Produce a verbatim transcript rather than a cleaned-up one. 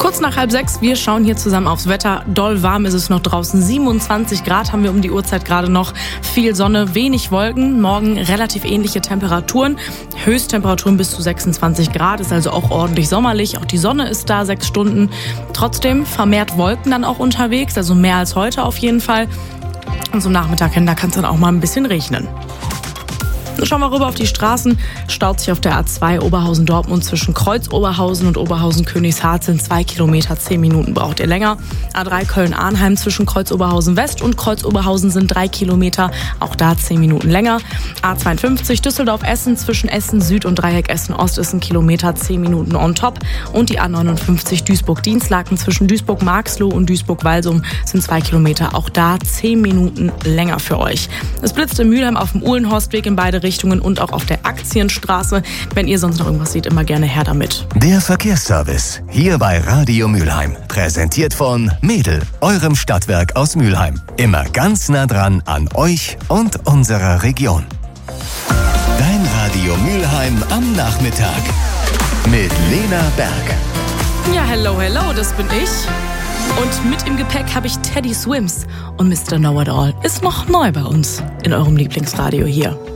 Kurz nach halb sechs, wir schauen hier zusammen aufs Wetter. Doll warm ist es noch draußen. siebenundzwanzig Grad haben wir um die Uhrzeit gerade noch. Viel Sonne, wenig Wolken. Morgen relativ ähnliche Temperaturen. Höchsttemperaturen bis zu sechsundzwanzig Grad, ist also auch ordentlich sommerlich. Auch die Sonne ist da, sechs Stunden. Trotzdem vermehrt Wolken dann auch unterwegs, also mehr als heute auf jeden Fall. Und zum Nachmittag hin, da kann es dann auch mal ein bisschen regnen. Schauen wir rüber auf die Straßen. Staut sich auf der A zwei Oberhausen-Dortmund zwischen Kreuz-Oberhausen und Oberhausen-Königshardt sind zwei Kilometer, zehn Minuten braucht ihr länger. A drei Köln-Arnheim zwischen Kreuz-Oberhausen-West und Kreuz-Oberhausen sind drei Kilometer, auch da zehn Minuten länger. A zweiundfünfzig Düsseldorf-Essen zwischen Essen-Süd und Dreieck Essen-Ost ist ein Kilometer, zehn Minuten on top. Und die A neunundfünfzig Duisburg-Dienstlaken zwischen Duisburg-Marxloh und Duisburg-Walsum sind zwei Kilometer, auch da zehn Minuten länger für euch. Es blitzt in Mülheim auf dem Uhlenhorstweg in beide Richtungen und auch auf der Aktienstraße. Wenn ihr sonst noch irgendwas seht, immer gerne her damit. Der Verkehrsservice hier bei Radio Mülheim. Präsentiert von Mädel, eurem Stadtwerk aus Mülheim. Immer ganz nah dran an euch und unserer Region. Dein Radio Mülheim am Nachmittag. Mit Lena Berg. Ja, hello, hello, das bin ich. Und mit im Gepäck habe ich Teddy Swims. Und Mister Know It All ist noch neu bei uns in eurem Lieblingsradio hier.